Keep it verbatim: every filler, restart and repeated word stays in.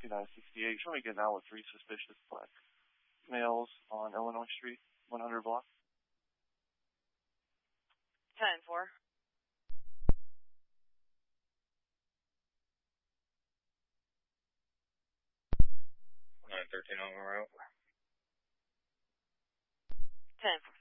fifty-nine sixty-eight. Show me getting out with three suspicious black males on Illinois Street, one hundred block. ten four. nine thirteen on the route. ten four.